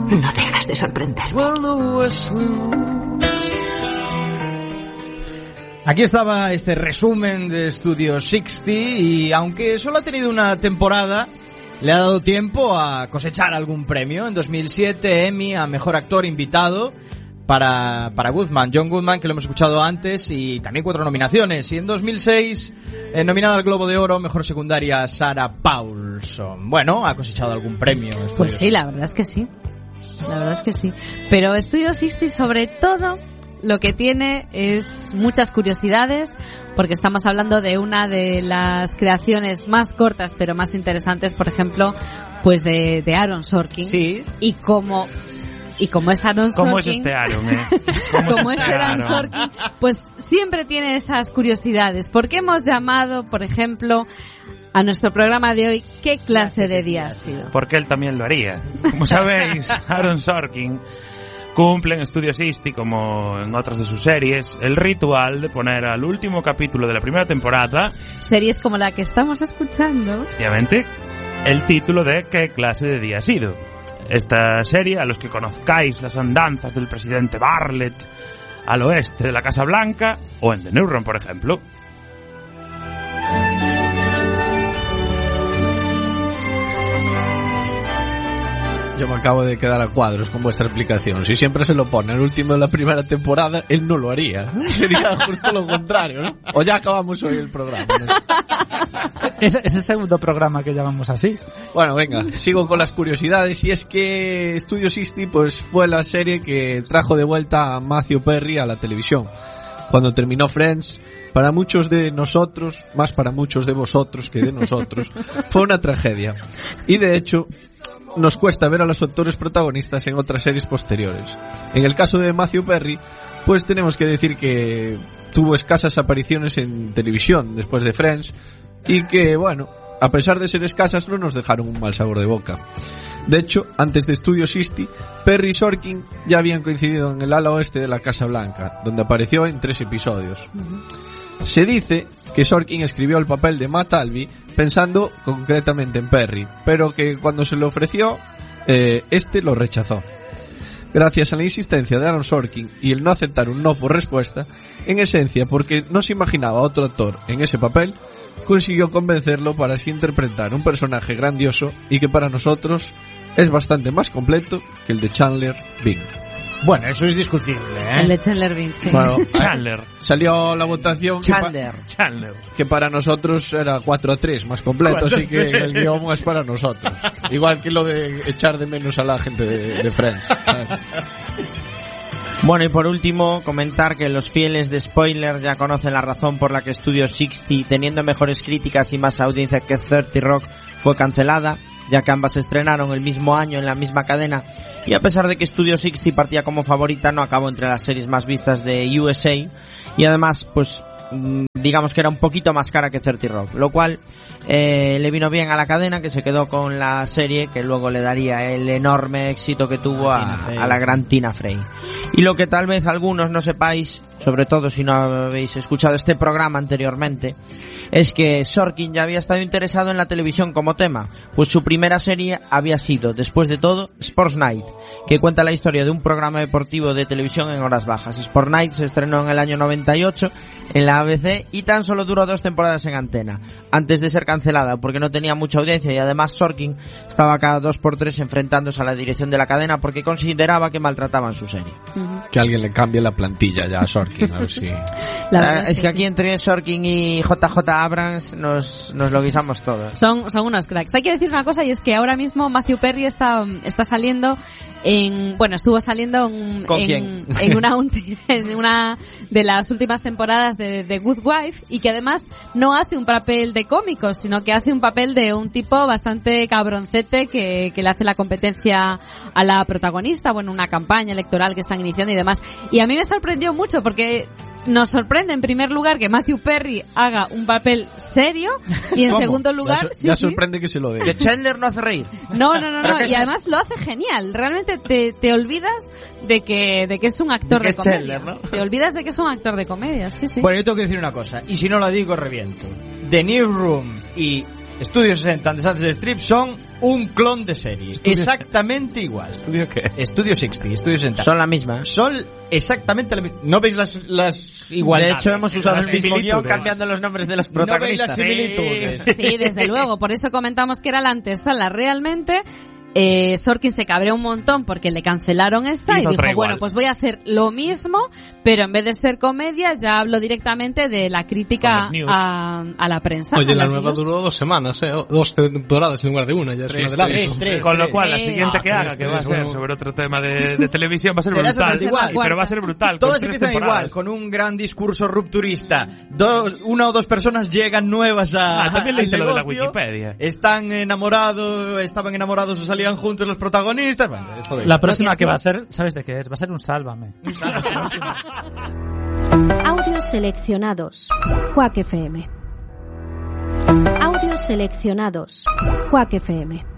No dejas de sorprenderme. Aquí estaba este resumen de Studio 60 y aunque solo ha tenido una temporada, le ha dado tiempo a cosechar algún premio. En 2007 Emmy a Mejor Actor Invitado para Goodman, John Goodman, que lo hemos escuchado antes, y también 4 nominaciones. Y en 2006 nominada al Globo de Oro Mejor Secundaria Sarah Paulson. Bueno, ha cosechado algún premio. Pues sí, la verdad es que sí. Pero Studio 60 sobre todo lo que tiene es muchas curiosidades, porque estamos hablando de una de las creaciones más cortas pero más interesantes, por ejemplo, pues de Aaron Sorkin. Sí. Y como es Aaron Sorkin, ¿Cómo es este Aaron, como es Aaron Sorkin, pues siempre tiene esas curiosidades. ¿Por qué hemos llamado, por ejemplo, a nuestro programa de hoy ¿Qué clase de día ha sido? Porque él también lo haría. Como sabéis, Aaron Sorkin cumple en Studio 60, como en otras de sus series, el ritual de poner al último capítulo de la primera temporada, series como la que estamos escuchando, obviamente, el título de ¿Qué clase de día ha sido? Esta serie, a los que conozcáis las andanzas del presidente Bartlett al oeste de la Casa Blanca, o en The Newsroom, por ejemplo. Yo me acabo de quedar a cuadros con vuestra explicación. Si siempre se lo pone al último de la primera temporada, él no lo haría. Sería justo lo contrario, ¿no? O ya acabamos hoy el programa, ¿no? Es el segundo programa que llamamos así. Bueno, venga, sigo con las curiosidades. Y es que Studio 60 pues fue la serie que trajo de vuelta a Matthew Perry a la televisión. Cuando terminó Friends, para muchos de nosotros, más para muchos de vosotros que de nosotros, fue una tragedia. Y de hecho, nos cuesta ver a los actores protagonistas en otras series posteriores. En el caso de Matthew Perry, pues tenemos que decir que tuvo escasas apariciones en televisión después de Friends y que, bueno, a pesar de ser escasas, no nos dejaron un mal sabor de boca. De hecho, antes de Studio 60, Perry y Sorkin ya habían coincidido en el ala oeste de la Casa Blanca, donde apareció en 3 episodios. Se dice que Sorkin escribió el papel de Matt Albee pensando concretamente en Perry, pero que cuando se le ofreció, este lo rechazó. Gracias a la insistencia de Aaron Sorkin y el no aceptar un no por respuesta, en esencia porque no se imaginaba otro actor en ese papel, consiguió convencerlo para así interpretar un personaje grandioso y que para nosotros es bastante más completo que el de Chandler Bing. Bueno, eso es discutible, ¿eh? El de Chandler Bing, sí. Bueno, Chandler. Salió la votación Chandler. que para nosotros era 4-3 más completo, así que el guión es para nosotros. Igual que lo de echar de menos a la gente de Friends. Bueno, y por último, comentar que los fieles de Spoiler ya conocen la razón por la que Studio 60, teniendo mejores críticas y más audiencia que 30 Rock, fue cancelada, ya que ambas se estrenaron el mismo año en la misma cadena, y a pesar de que Studio 60 partía como favorita, no acabó entre las series más vistas de USA, y además, pues, digamos que era un poquito más cara que 30 Rock, lo cual le vino bien a la cadena, que se quedó con la serie que luego le daría el enorme éxito que tuvo a la gran Tina Fey. Y lo que tal vez algunos no sepáis, sobre todo si no habéis escuchado este programa anteriormente, es que Sorkin ya había estado interesado en la televisión como tema, pues su primera serie había sido, después de todo, Sports Night, que cuenta la historia de un programa deportivo de televisión en horas bajas. Sports Night se estrenó en el año 98 en la ABC y tan solo duró 2 temporadas en antena, antes de ser cancelada porque no tenía mucha audiencia, y además Sorkin estaba cada 2x3 enfrentándose a la dirección de la cadena porque consideraba que maltrataban su serie. Que alguien le cambie la plantilla ya a Sorkin, a ver si... Es que aquí entre Sorkin y JJ Abrams nos lo guisamos todos. Son unos cracks. Hay que decir una cosa, y es que ahora mismo Matthew Perry está saliendo estuvo saliendo en una de las últimas temporadas de The Good Wife, y que además no hace un papel de cómico, sino que hace un papel de un tipo bastante cabroncete que le hace la competencia a la protagonista, una campaña electoral que están iniciando y demás. Y a mí me sorprendió mucho porque nos sorprende en primer lugar que Matthew Perry haga un papel serio, y en segundo lugar ya sorprende que se lo dé. Que Chandler no hace reír. No, y además lo hace genial. Realmente te olvidas de que es un actor de comedia. Chandler, ¿no? Te olvidas de que es un actor de comedia, sí. Bueno, yo tengo que decir una cosa, y si no la digo reviento. The Newsroom y Estudio 60 de Sunset Strip son un clon de series. Exactamente igual. ¿Estudio qué? Estudio 60, Estudio 60. Son la misma. Son exactamente la misma. ¿No veis las igualdades? De hecho, hemos usado el las mismo guión similitudes. cambiando los nombres de los ¿No veis protagonistas. las similitudes? Sí, desde luego. Por eso comentamos que era la antesala. Realmente, Sorkin se cabreó un montón porque le cancelaron esta y Hizo dijo, otra igual. bueno, pues voy a hacer lo mismo, pero en vez de ser comedia, ya hablo directamente de la crítica Con las news. a la prensa. Oye, a la las nueva news. duró 2 semanas, 2 temporadas en lugar de una, ya es un adelanto. tres. Con lo cual, la Sí. siguiente que haga, que va a ser bueno. sobre otro tema de televisión, va a ser Será brutal. exactamente igual. Pero va a ser brutal. Todas con 3 empiezan igual, temporadas. con un gran discurso rupturista. Una o dos personas llegan nuevas a También al leíste lo de la negocio, Wikipedia. estaban enamorados o salían juntos los protagonistas. Bueno, es todo La igual. próxima Lo que que sí. va a hacer, ¿sabes de qué es? Va a ser un Sálvame. Audios seleccionados. Quack FM. Audios seleccionados. Quack FM.